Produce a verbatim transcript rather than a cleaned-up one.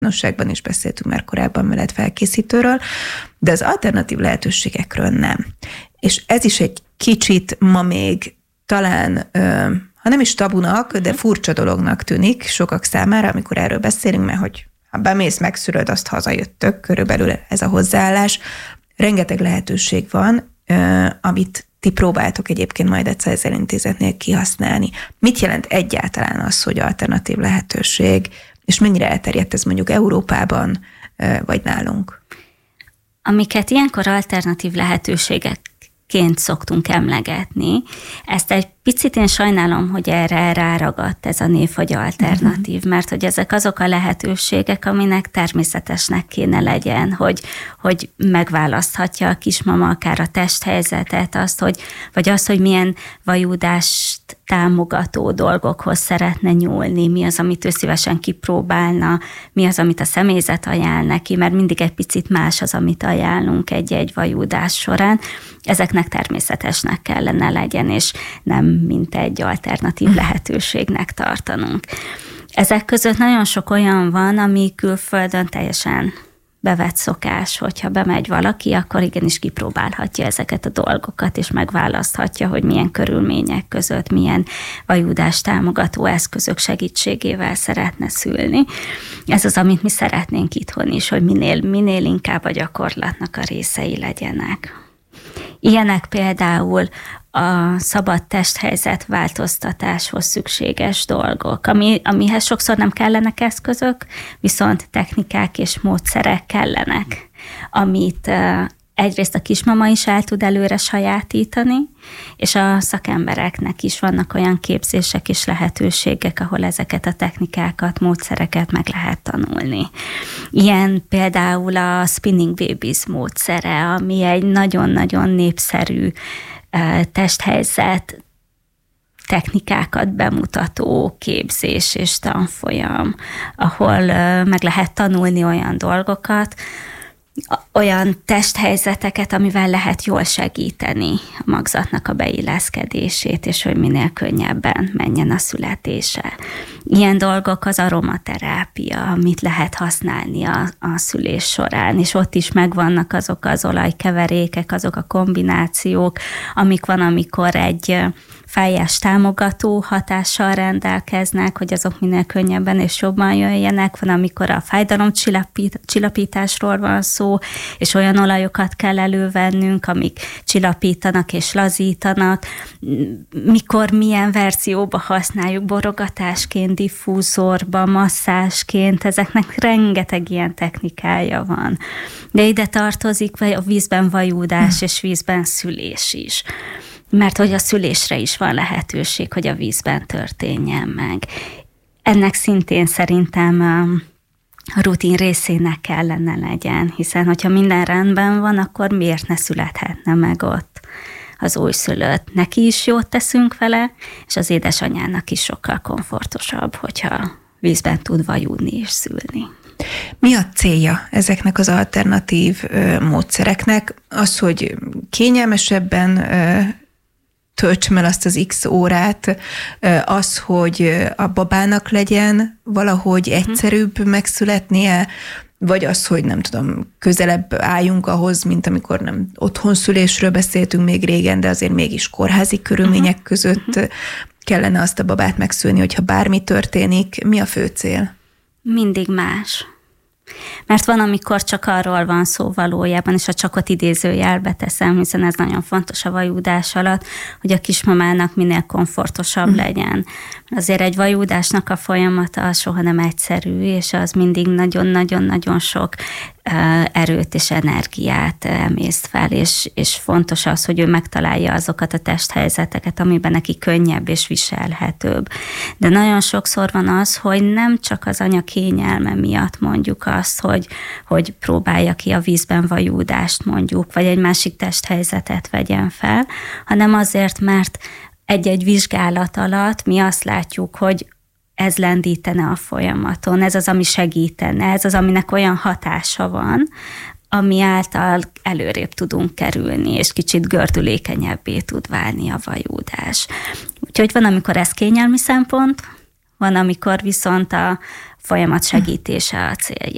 nosságban is beszéltünk már korábban melletfelkészítőről, de az alternatív lehetőségekről nem. És ez is egy kicsit ma még talán, ha nem is tabunak, de furcsa dolognak tűnik sokak számára, amikor erről beszélünk, mert hogy ha bemész, megszülöd, azt hazajöttök, körülbelül ez a hozzáállás. Rengeteg lehetőség van, amit ti próbáltok egyébként majd egyszer ezzel intézetnél kihasználni. Mit jelent egyáltalán az, hogy alternatív lehetőség, és mennyire elterjedt ez mondjuk Európában, vagy nálunk? Amiket ilyenkor alternatív lehetőségekként szoktunk emlegetni, ezt egy picit én sajnálom, hogy erre ráragadt ez a név, hogy alternatív, uh-huh. mert hogy ezek azok a lehetőségek, aminek természetesnek kéne legyen, hogy, hogy megválaszthatja a kismama akár a testhelyzetet, azt, hogy, vagy azt, hogy milyen vajudást támogató dolgokhoz szeretne nyúlni, mi az, amit ő szívesen kipróbálna, mi az, amit a személyzet ajánl neki, mert mindig egy picit más az, amit ajánlunk egy-egy vajúdás során. Ezeknek természetesnek kellene legyen, és nem mint egy alternatív lehetőségnek tartanunk. Ezek között nagyon sok olyan van, ami külföldön teljesen bevett szokás, hogyha bemegy valaki, akkor igenis kipróbálhatja ezeket a dolgokat, és megválaszthatja, hogy milyen körülmények között, milyen vajúdás támogató eszközök segítségével szeretne szülni. Ez az, amit mi szeretnénk itthon is, hogy minél, minél inkább a gyakorlatnak a részei legyenek. Ilyenek például a szabad testhelyzet változtatáshoz szükséges dolgok, ami, amihez sokszor nem kellenek eszközök, viszont technikák és módszerek kellenek, amit uh, egyrészt a kismama is el tud előre sajátítani, és a szakembereknek is vannak olyan képzések és lehetőségek, ahol ezeket a technikákat, módszereket meg lehet tanulni. Ilyen például a Spinning Babies módszere, ami egy nagyon-nagyon népszerű testhelyzet technikákat bemutató képzés és tanfolyam, ahol meg lehet tanulni olyan dolgokat, olyan testhelyzeteket, amivel lehet jól segíteni a magzatnak a beilleszkedését, és hogy minél könnyebben menjen a születése. Ilyen dolgok az aromaterápia, amit lehet használni a, a szülés során, és ott is megvannak azok az olajkeverékek, azok a kombinációk, amik van, amikor egy fájás támogató hatással rendelkeznek, hogy azok minél könnyebben és jobban jöjjenek. Van, amikor a fájdalomcsillapításról van szó, és olyan olajokat kell elővennünk, amik csillapítanak és lazítanak. Mikor milyen verzióba használjuk, borogatásként, diffúzorba, masszásként, ezeknek rengeteg ilyen technikája van. De ide tartozik a vízben vajúdás és vízben szülés is. Mert hogy a szülésre is van lehetőség, hogy a vízben történjen meg. Ennek szintén szerintem a rutin részének kellene legyen, hiszen hogyha minden rendben van, akkor miért ne születhetne meg ott az újszülött? Neki is jót teszünk vele, és az édesanyának is sokkal komfortosabb, hogyha vízben tud vajúdni és szülni. Mi a célja ezeknek az alternatív ö, módszereknek? Az, hogy kényelmesebben ö, töltsem el azt az X órát, az, hogy a babának legyen valahogy egyszerűbb megszületnie, vagy az, hogy nem tudom, közelebb álljunk ahhoz, mint amikor nem otthonszülésről beszéltünk még régen, de azért mégis kórházi körülmények között kellene azt a babát megszülni, hogyha bármi történik. Mi a fő cél? Mindig más. Mert van, amikor csak arról van szó valójában, és a csakot idézőjelbe teszem, hiszen ez nagyon fontos a vajúdás alatt, hogy a kismamának minél komfortosabb mm. legyen. Azért egy vajúdásnak a folyamata soha nem egyszerű, és az mindig nagyon-nagyon-nagyon sok erőt és energiát emészt fel, és, és fontos az, hogy ő megtalálja azokat a testhelyzeteket, amiben neki könnyebb és viselhetőbb. De nagyon sokszor van az, hogy nem csak az anya kényelme miatt mondjuk azt, hogy, hogy próbálja ki a vízben vajúdást mondjuk, vagy egy másik testhelyzetet vegyen fel, hanem azért, mert egy-egy vizsgálat alatt mi azt látjuk, hogy ez lendítene a folyamaton, ez az, ami segítene, ez az, aminek olyan hatása van, ami által előrébb tudunk kerülni, és kicsit gördülékenyebbé tud válni a vajúdás. Úgyhogy van, amikor ez kényelmi szempont, van, amikor viszont a folyamat segítése a célja.